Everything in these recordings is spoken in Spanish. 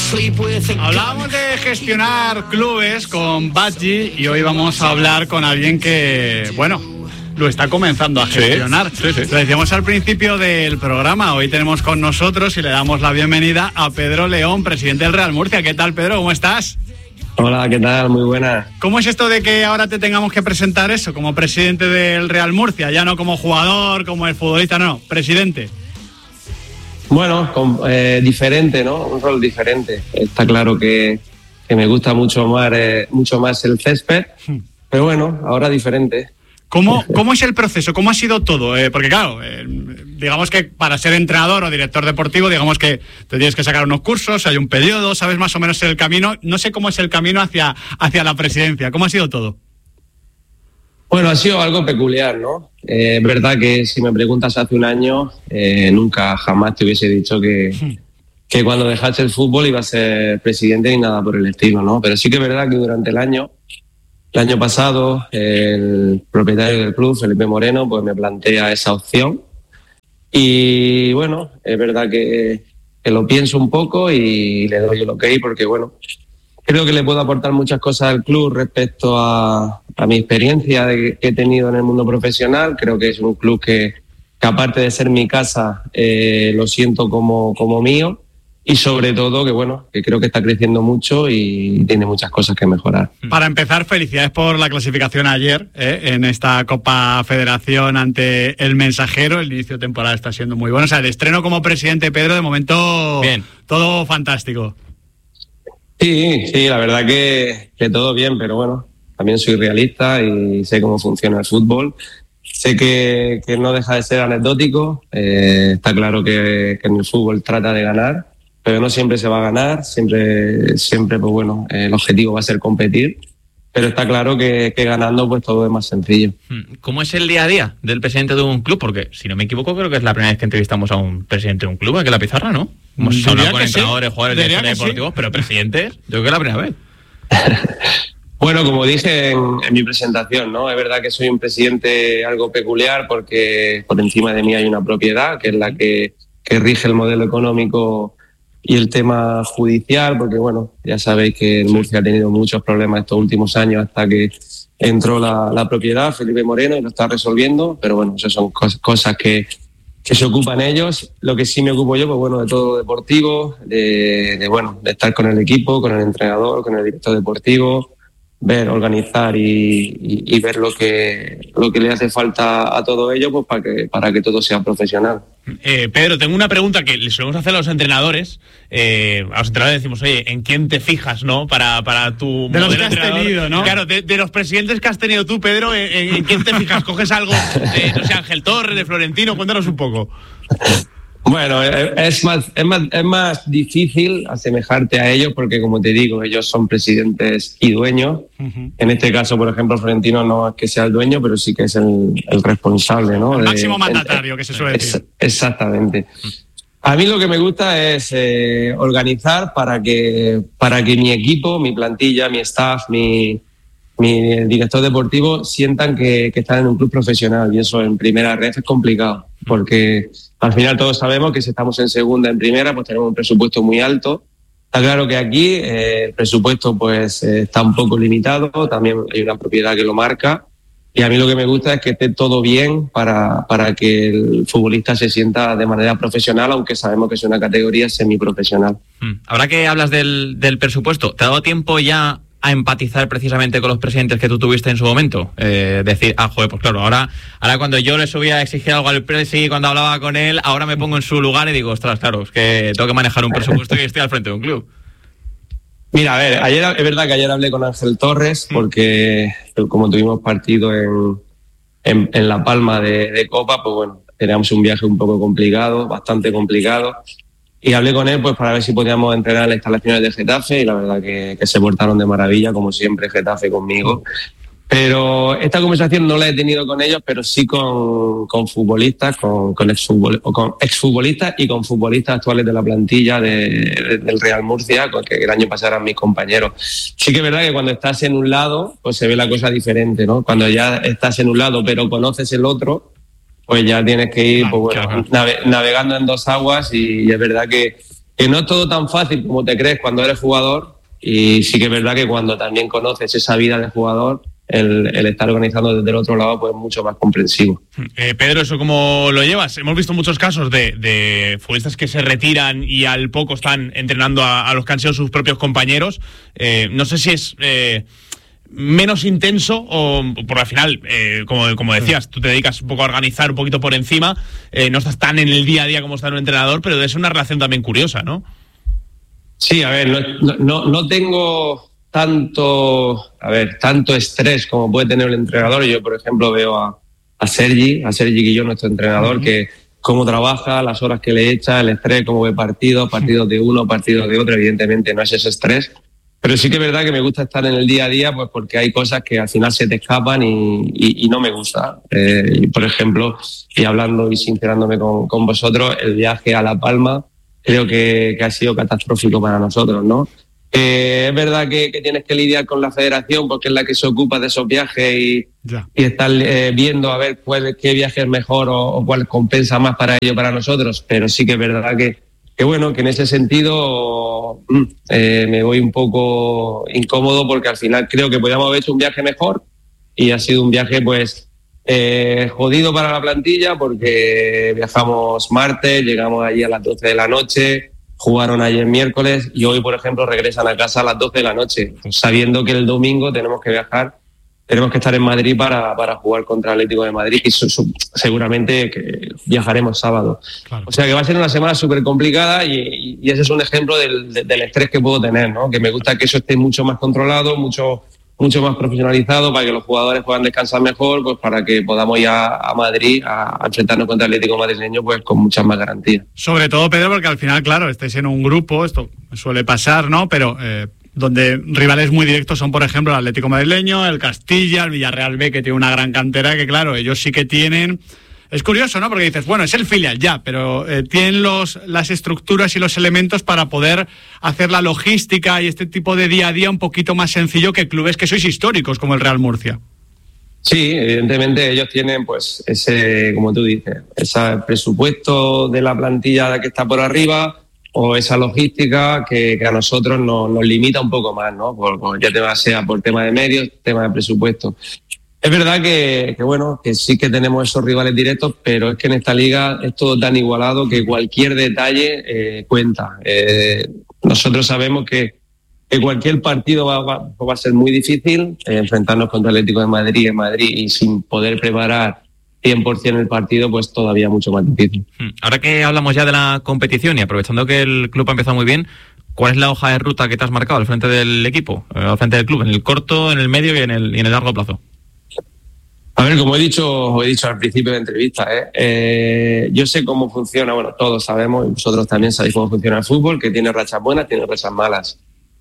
Hablábamos de gestionar clubes con Badji y hoy vamos a hablar con alguien que, bueno, lo está comenzando a gestionar. Sí. Lo decíamos al principio del programa. Hoy tenemos con nosotros y le damos la bienvenida a Pedro León, presidente del Real Murcia. ¿Qué tal, Pedro? ¿Cómo estás? Hola, ¿qué tal? Muy buena. ¿Cómo es esto de que ahora te tengamos que presentar eso como presidente del Real Murcia? Ya no como jugador, como el futbolista, no, presidente. Bueno, diferente, ¿no? Un rol diferente. Está claro que me gusta mucho más el césped, pero bueno, ahora diferente. ¿Cómo es el proceso? ¿Cómo ha sido todo? Porque claro, digamos que para ser entrenador o director deportivo, digamos que te tienes que sacar unos cursos, hay un periodo, sabes más o menos el camino. No sé cómo es el camino hacia la presidencia. ¿Cómo ha sido todo? Bueno, ha sido algo peculiar, ¿no? Es verdad que si me preguntas hace un año, nunca jamás te hubiese dicho que cuando dejaste el fútbol iba a ser presidente ni nada por el estilo, ¿no? Pero sí que es verdad que durante el año pasado, el propietario del club, Felipe Moreno, pues me plantea esa opción. Y bueno, es verdad que lo pienso un poco y le doy el ok porque, bueno, creo que le puedo aportar muchas cosas al club respecto a mi experiencia que he tenido en el mundo profesional. Creo que es un club que aparte de ser mi casa, lo siento como mío. Y sobre todo que bueno, que creo que está creciendo mucho y tiene muchas cosas que mejorar. Para empezar, felicidades por la clasificación ayer en esta Copa Federación ante el Mensajero. El inicio de temporada está siendo muy bueno. O sea, el estreno como presidente, Pedro, de momento bien. Todo fantástico. Sí, la verdad que todo bien, pero bueno, también soy realista y sé cómo funciona el fútbol. Sé que no deja de ser anecdótico. Está claro que en el fútbol trata de ganar, pero no siempre se va a ganar, siempre pues bueno, el objetivo va a ser competir, pero está claro que ganando pues todo es más sencillo. ¿Cómo es el día a día del presidente de un club? Porque, si no me equivoco, creo que es la primera vez que entrevistamos a un presidente de un club aquí en La Pizarra, ¿no? Hemos hablado con entrenadores, jugadores de deportivos, pero presidentes, yo creo que es la primera vez. Bueno, como dije en mi presentación, ¿no? Es verdad que soy un presidente algo peculiar porque por encima de mí hay una propiedad que es la que rige el modelo económico y el tema judicial, porque bueno, ya sabéis que el Murcia ha tenido muchos problemas estos últimos años hasta que entró la propiedad, Felipe Moreno, y lo está resolviendo, pero bueno, eso son cosas que se ocupan ellos. Lo que sí me ocupo yo, pues bueno, de todo lo deportivo, de estar con el equipo, con el entrenador, con el director deportivo, ver, organizar y ver lo que le hace falta a todo ello, pues para que todo sea profesional. Pedro, tengo una pregunta que le solemos hacer a los entrenadores. A los entrenadores decimos, oye, ¿en quién te fijas, no? Para tu de los que has entrenador tenido, ¿no? Claro, de los presidentes que has tenido tú, Pedro, ¿en quién te fijas? ¿Coges algo, no sé, Ángel Torres, de Florentino? Cuéntanos un poco. Bueno, es más difícil asemejarte a ellos porque, como te digo, ellos son presidentes y dueños. Uh-huh. En este caso, por ejemplo, Florentino no es que sea el dueño, pero sí que es el responsable, ¿no? El máximo mandatario, que se suele decir. Exactamente. A mí lo que me gusta es organizar para que mi equipo, mi plantilla, mi staff, mi director deportivo sientan que están en un club profesional, y eso en primera red es complicado porque al final todos sabemos que si estamos en segunda, en primera, pues tenemos un presupuesto muy alto. Está claro que aquí el presupuesto pues está un poco limitado, también hay una propiedad que lo marca, y a mí lo que me gusta es que esté todo bien para que el futbolista se sienta de manera profesional, aunque sabemos que es una categoría semiprofesional. Ahora que hablas del presupuesto, ¿te ha dado tiempo ya a empatizar precisamente con los presidentes que tú tuviste en su momento? Decir, joder, pues claro, ahora cuando yo le subía a exigir algo al presi, cuando hablaba con él, ahora me pongo en su lugar y digo, ostras, claro, es que tengo que manejar un presupuesto y estoy al frente de un club. Mira, a ver, es verdad que ayer hablé con Ángel Torres porque como tuvimos partido en La Palma de Copa, pues bueno, teníamos un viaje un poco complicado, bastante complicado. Y hablé con él pues para ver si podíamos entrenar en las instalaciones de Getafe, y la verdad que se portaron de maravilla, como siempre, Getafe conmigo. Pero esta conversación no la he tenido con ellos, pero sí con futbolistas, con exfutbolistas y con futbolistas actuales de la plantilla del Real Murcia, que el año pasado eran mis compañeros. Sí que es verdad que cuando estás en un lado, pues se ve la cosa diferente, ¿no? Cuando ya estás en un lado, pero conoces el otro, pues ya tienes que ir navegando en dos aguas, y es verdad que no es todo tan fácil como te crees cuando eres jugador, y sí que es verdad que cuando también conoces esa vida de jugador, el estar organizando desde el otro lado pues es mucho más comprensivo. Pedro, ¿eso cómo lo llevas? Hemos visto muchos casos de futbolistas que se retiran y al poco están entrenando a los que han sido sus propios compañeros. No sé si es menos intenso o por al final, como decías, tú te dedicas un poco a organizar un poquito por encima, no estás tan en el día a día como está un entrenador, pero es una relación también curiosa, ¿no? Sí, a ver, no tengo tanto estrés como puede tener el entrenador. Yo, por ejemplo, veo a Sergi Guillón, nuestro entrenador, que cómo trabaja, las horas que le echa, el estrés, cómo ve partidos de uno, partidos de otro. Evidentemente no es ese estrés, pero sí que es verdad que me gusta estar en el día a día, pues porque hay cosas que al final se te escapan y no me gusta. Por ejemplo, y hablando y sincerándome con vosotros, el viaje a La Palma creo que ha sido catastrófico para nosotros, ¿no? Es verdad que tienes que lidiar con la federación porque es la que se ocupa de esos viajes y estar viendo a ver qué viaje es mejor o cuál compensa más para ello, para nosotros, pero sí que es verdad que bueno, que en ese sentido me voy un poco incómodo porque al final creo que podríamos haber hecho un viaje mejor y ha sido un viaje pues jodido para la plantilla porque viajamos martes, llegamos allí a las 12 de la noche, jugaron ayer miércoles y hoy, por ejemplo, regresan a casa a las 12 de la noche, sabiendo que el domingo tenemos que viajar, tenemos que estar en Madrid para jugar contra el Atlético de Madrid y seguramente que viajaremos sábado. Claro. O sea que va a ser una semana súper complicada y ese es un ejemplo del estrés que puedo tener, ¿no? Que me gusta que eso esté mucho más controlado, mucho más profesionalizado para que los jugadores puedan descansar mejor, pues para que podamos ir a Madrid a enfrentarnos contra el Atlético madrileño pues con muchas más garantías. Sobre todo, Pedro, porque al final, claro, estáis en un grupo, esto suele pasar, ¿no? Pero donde rivales muy directos son, por ejemplo, el Atlético madrileño, el Castilla, el Villarreal B, que tiene una gran cantera, que claro, ellos sí que tienen... Es curioso, ¿no? Porque dices, bueno, es el filial ya, pero tienen las estructuras y los elementos para poder hacer la logística y este tipo de día a día un poquito más sencillo que clubes que sois históricos como el Real Murcia. Sí, evidentemente ellos tienen pues ese, como tú dices, ese presupuesto de la plantilla que está por arriba o esa logística que a nosotros nos limita un poco más, ¿no? Ya sea por tema de medios, tema de presupuesto. Es verdad que bueno, que sí que tenemos esos rivales directos, pero es que en esta liga es todo tan igualado que cualquier detalle cuenta. Nosotros sabemos que cualquier partido va a ser muy difícil, enfrentarnos contra el Atlético de Madrid en Madrid y sin poder preparar 100% el partido, pues todavía mucho más difícil. Ahora que hablamos ya de la competición y aprovechando que el club ha empezado muy bien, ¿cuál es la hoja de ruta que te has marcado al frente del equipo, al frente del club, en el corto, en el medio y en el largo plazo? A ver, como he dicho al principio de la entrevista, yo sé cómo funciona, bueno, todos sabemos, y vosotros también sabéis cómo funciona el fútbol, que tiene rachas buenas, tiene rachas malas.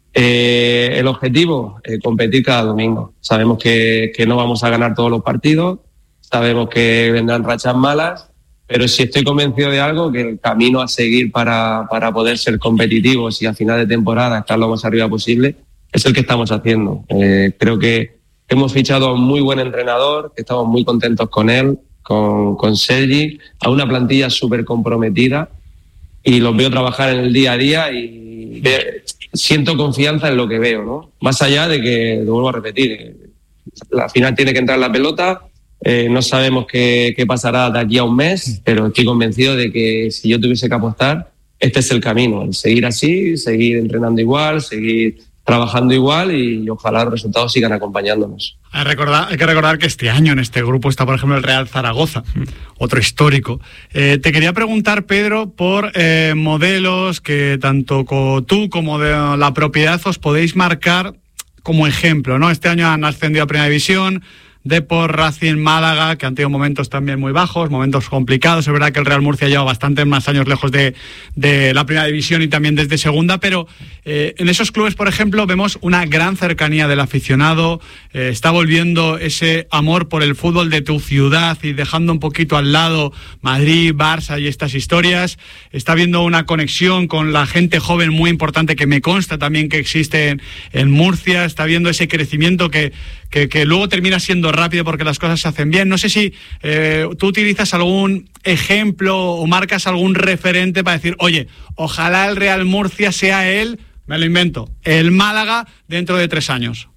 El objetivo, competir cada domingo. Sabemos que no vamos a ganar todos los partidos, sabemos que vendrán rachas malas, pero sí estoy convencido de algo, que el camino a seguir para poder ser competitivos y a final de temporada estar lo más arriba posible, es el que estamos haciendo. Creo que hemos fichado a un muy buen entrenador, que estamos muy contentos con él, con Sergi, a una plantilla súper comprometida y los veo trabajar en el día a día y siento confianza en lo que veo, ¿no? Más allá de que, lo vuelvo a repetir, la final tiene que entrar la pelota, no sabemos qué pasará de aquí a un mes, pero estoy convencido de que si yo tuviese que apostar, este es el camino, el seguir así, seguir entrenando igual, seguir trabajando igual y ojalá los resultados sigan acompañándonos. Hay que recordar que este año en este grupo está, por ejemplo, el Real Zaragoza, otro histórico. Te quería preguntar, Pedro, por modelos que tanto tú como de la propiedad os podéis marcar como ejemplo, ¿no? Este año han ascendido a Primera División, Depor, Racing, Málaga, que han tenido momentos también muy bajos, momentos complicados. Es verdad que el Real Murcia lleva bastantes más años lejos de la Primera División y también desde Segunda, pero en esos clubes, por ejemplo, vemos una gran cercanía del aficionado, está volviendo ese amor por el fútbol de tu ciudad y dejando un poquito al lado Madrid, Barça y estas historias. Está habiendo una conexión con la gente joven muy importante que me consta también que existe en Murcia. Está habiendo ese crecimiento que que luego termina siendo rápido porque las cosas se hacen bien. No sé si tú utilizas algún ejemplo o marcas algún referente para decir, oye, ojalá el Real Murcia sea me lo invento, el Málaga dentro de 3 años.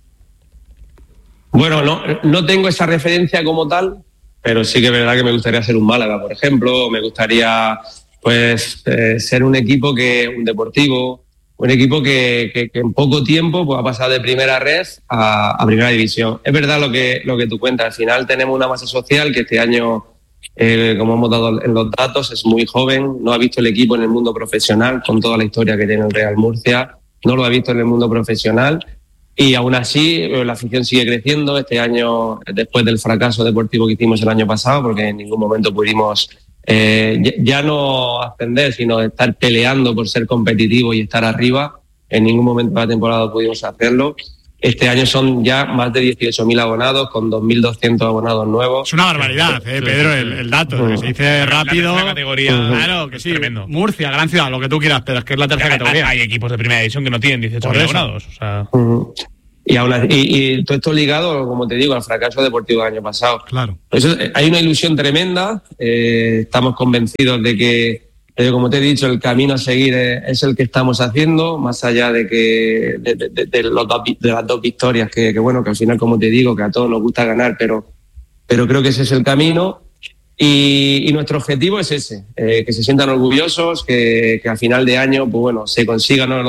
Bueno, no tengo esa referencia como tal, pero sí que es verdad que me gustaría ser un Málaga, por ejemplo. Me gustaría ser un equipo un deportivo, un equipo que en poco tiempo pues ha pasado de primera red a primera división. Es verdad lo que tú cuentas. Al final tenemos una masa social que este año, como hemos dado en los datos, es muy joven. No ha visto el equipo en el mundo profesional, con toda la historia que tiene el Real Murcia. No lo ha visto en el mundo profesional. Y aún así, la afición sigue creciendo. Este año, después del fracaso deportivo que hicimos el año pasado, porque en ningún momento pudimos ya no ascender, sino estar peleando por ser competitivo y estar arriba. En ningún momento de la temporada pudimos hacerlo. Este año son ya más de 18.000 abonados, con 2.200 abonados nuevos. Es una barbaridad, Pedro, el dato. Que se dice rápido. La categoría, claro que sí. Tremendo. Murcia, gran ciudad, lo que tú quieras, pero es que es la tercera categoría. Hay equipos de primera división que no tienen 18.000 abonados. O sea. Y todo esto ligado, como te digo, al fracaso deportivo del año pasado. Claro. Eso, hay una ilusión tremenda. Estamos convencidos de que, como te he dicho, el camino a seguir es el que estamos haciendo, más allá de las 2 victorias que bueno, que al final, como te digo, que a todos nos gusta ganar, pero creo que ese es el camino. Y nuestro objetivo es ese, que se sientan orgullosos, que al final de año, pues bueno, se consiga, ¿no?,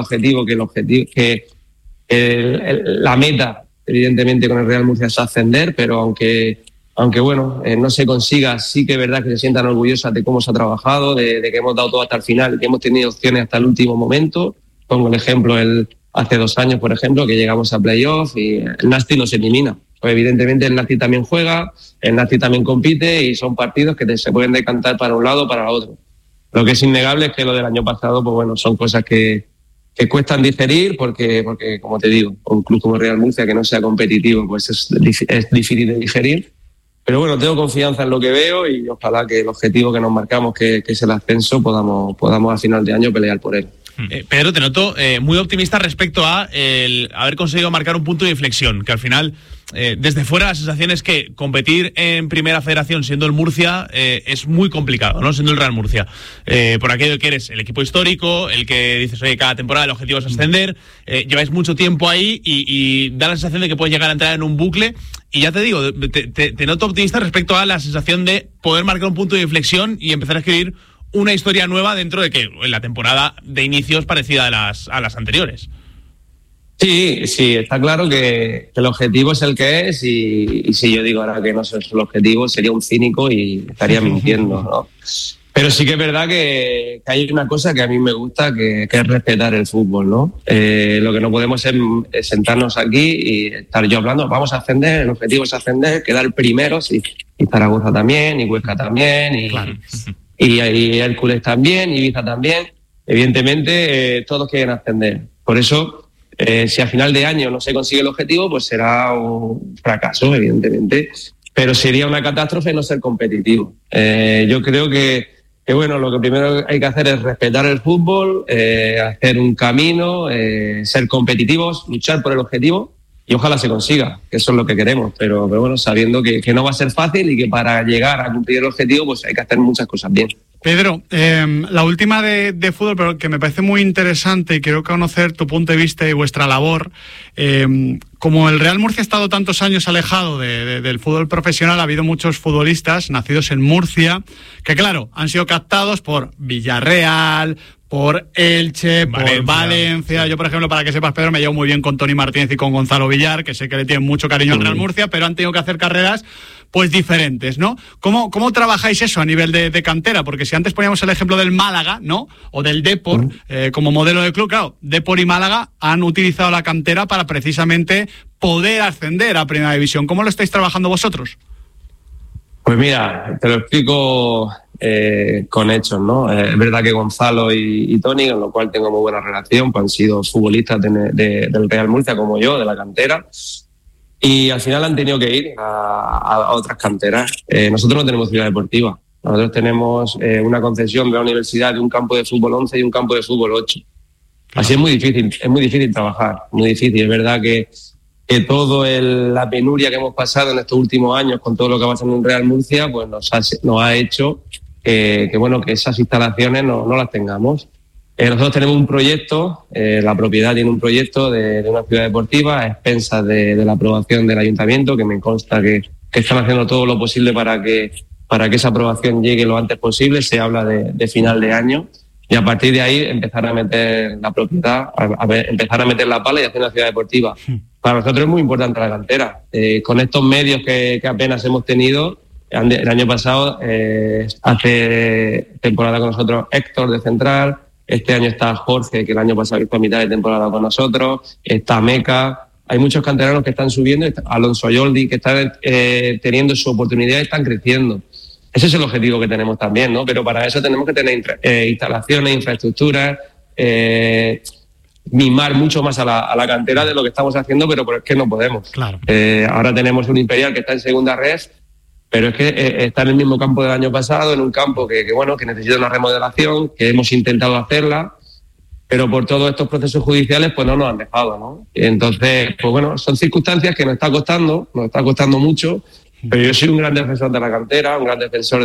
la meta, evidentemente, con el Real Murcia es ascender, pero aunque bueno, no se consiga, sí que es verdad que se sientan orgullosas de cómo se ha trabajado, de que hemos dado todo hasta el final, que hemos tenido opciones hasta el último momento. Pongo el ejemplo, hace 2 años, por ejemplo, que llegamos a playoff y el Nasti nos elimina. Pues evidentemente el Nasti también juega, el Nasti también compite y son partidos que se pueden decantar para un lado o para el otro. Lo que es innegable es que lo del año pasado, pues bueno, son cosas que cuestan digerir porque, como te digo, un club como Real Murcia que no sea competitivo, pues es difícil de digerir. Pero bueno, tengo confianza en lo que veo y ojalá que el objetivo que nos marcamos, que es el ascenso, podamos a final de año pelear por él. Pedro, te noto muy optimista respecto a el haber conseguido marcar un punto de inflexión, que al final, desde fuera, la sensación es que competir en Primera Federación siendo el Murcia es muy complicado, ¿no? Siendo el Real Murcia. Por aquello que eres el equipo histórico, el que dices, oye, cada temporada el objetivo es ascender, lleváis mucho tiempo ahí y da la sensación de que puedes llegar a entrar en un bucle. Y ya te digo, te noto optimista respecto a la sensación de poder marcar un punto de inflexión y empezar a escribir una historia nueva dentro de que en la temporada de inicio es parecida a las anteriores. Sí, está claro que el objetivo es el que es y si yo digo ahora que no es el objetivo sería un cínico y estaría mintiendo, ¿no? Pero sí que es verdad que hay una cosa que a mí me gusta, que es respetar el fútbol, ¿no? Lo que no podemos es sentarnos aquí y estar yo hablando, vamos a ascender, el objetivo es ascender, quedar primeros y Zaragoza también, y Huesca también, y... Claro. Y Hércules también, Ibiza también. Evidentemente, todos quieren ascender. Por eso, si a final de año no se consigue el objetivo, pues será un fracaso, evidentemente. Pero sería una catástrofe no ser competitivo. Yo creo que bueno, lo que primero hay que hacer es respetar el fútbol, hacer un camino, ser competitivos, luchar por el objetivo y ojalá se consiga, que eso es lo que queremos. Pero bueno, sabiendo que no va a ser fácil y que para llegar a cumplir el objetivo pues hay que hacer muchas cosas bien. Pedro, la última de fútbol, pero que me parece muy interesante y quiero conocer tu punto de vista y vuestra labor. Como el Real Murcia ha estado tantos años alejado del fútbol profesional, ha habido muchos futbolistas nacidos en Murcia que, claro, han sido captados por Villarreal, por Elche, por Valencia. Yo, por ejemplo, para que sepas, Pedro, me llevo muy bien con Toni Martínez y con Gonzalo Villar, que sé que le tienen mucho cariño al Real Murcia, pero han tenido que hacer carreras pues diferentes, ¿no? ¿Cómo trabajáis eso a nivel de cantera? Porque si antes poníamos el ejemplo del Málaga, ¿no?, o del Depor, como modelo de club, claro, Depor y Málaga han utilizado la cantera para precisamente poder ascender a Primera División. ¿Cómo lo estáis trabajando vosotros? Pues mira, te lo explico con hechos, ¿no? Es verdad que Gonzalo y Toni, con lo cual tengo muy buena relación, pues han sido futbolistas del Real Murcia como yo, de la cantera. Y al final han tenido que ir a otras canteras. Nosotros no tenemos ciudad deportiva. Nosotros tenemos una concesión de la universidad de un campo de fútbol 11 y un campo de fútbol 8. Así es muy difícil trabajar, muy difícil. Es verdad que toda la penuria que hemos pasado en estos últimos años con todo lo que ha pasado en Real Murcia, pues nos ha hecho que esas instalaciones no las tengamos. Nosotros tenemos un proyecto, la propiedad tiene un proyecto de una ciudad deportiva a expensas de la aprobación del ayuntamiento, que me consta que están haciendo todo lo posible para que esa aprobación llegue lo antes posible. Se habla de final de año y a partir de ahí empezar a meter la propiedad, empezar a meter la pala y hacer una ciudad deportiva. Para nosotros es muy importante la cantera. Con estos medios que apenas hemos tenido, el año pasado hace temporada con nosotros Héctor de Central, este año está Jorge, que el año pasado hizo mitad de temporada con nosotros, está Meca. Hay muchos canteranos que están subiendo, Alonso Yoldi, que están teniendo su oportunidad y están creciendo. Ese es el objetivo que tenemos también, ¿no? Pero para eso tenemos que tener instalaciones, infraestructuras, mimar mucho más a la cantera de lo que estamos haciendo, pero es que no podemos. Claro. Ahora tenemos un Imperial que está en segunda red, pero es que está en el mismo campo del año pasado, en un campo que necesita una remodelación, que hemos intentado hacerla, pero por todos estos procesos judiciales pues no nos han dejado, ¿no? Entonces, pues bueno, son circunstancias que nos está costando mucho, pero yo soy un gran defensor de la cantera, un gran defensor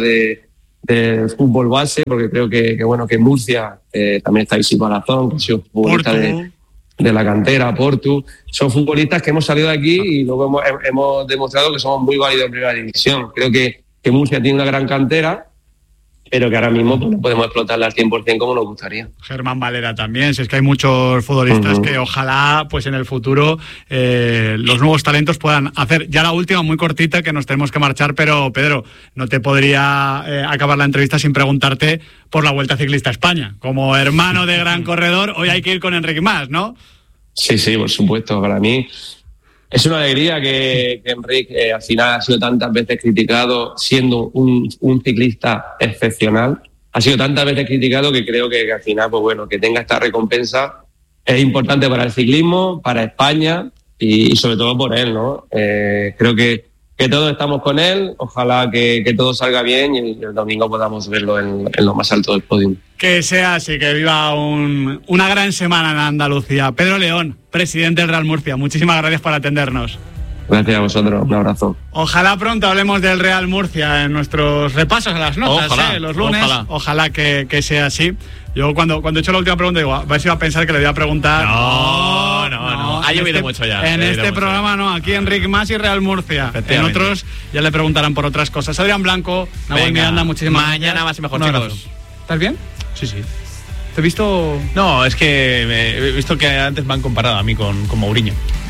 del fútbol base, porque creo que Murcia, también está Isi Palazón, que ha sido futbolista de la cantera, Portu, son futbolistas que hemos salido de aquí y luego hemos demostrado que somos muy válidos en primera división. Creo que Murcia tiene una gran cantera, pero que ahora mismo pues, no podemos explotarla al 100% como nos gustaría. Germán Valera también, si es que hay muchos futbolistas que ojalá pues en el futuro los nuevos talentos puedan hacer. Ya la última, muy cortita, que nos tenemos que marchar, pero Pedro, no te podría acabar la entrevista sin preguntarte por la Vuelta Ciclista a España. Como hermano de gran corredor, hoy hay que ir con Enric Mas, ¿no? Sí, por supuesto. Para mí es una alegría que Enric al final ha sido tantas veces criticado, siendo un ciclista excepcional. Ha sido tantas veces criticado que creo que al final, pues bueno, que tenga esta recompensa es importante para el ciclismo, para España y sobre todo por él, ¿no? Creo que todos estamos con él. Ojalá que todo salga bien y el domingo podamos verlo en lo más alto del podio. Que sea así, que viva una gran semana en Andalucía. Pedro León, presidente del Real Murcia, muchísimas gracias por atendernos. Gracias a vosotros, un abrazo. Ojalá pronto hablemos del Real Murcia en nuestros repasos a las notas, los lunes. Ojalá que sea así. Yo cuando he hecho la última pregunta digo, a ver si va a pensar que le voy a preguntar. No. Ha llovido mucho ya. En este programa no, aquí Enric Mas y Real Murcia. En otros ya le preguntarán por otras cosas. Adrián Blanco, Nahuel Miranda, muchísimas gracias. Mañana más y mejor, chicos. ¿Estás bien? Sí. ¿Te he visto? No, es que he visto que antes me han comparado a mí con Mourinho.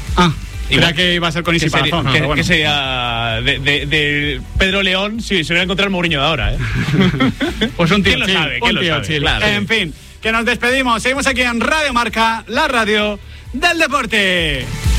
Creía que iba a ser con Isi Palazón. ¿Qué sería de Pedro León si se hubiera encontrado el Mourinho de ahora? Pues un tío ¿Quién lo sabe? Claro. En fin, que nos despedimos. Seguimos aquí en Radio Marca, la radio del deporte.